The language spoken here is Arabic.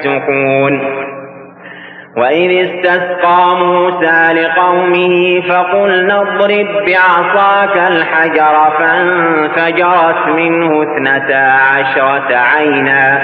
يفسقون. وإذ استسقى موسى لقومه فقلنا اضرب بعصاك الحجر فانفجرت منه 12 عينا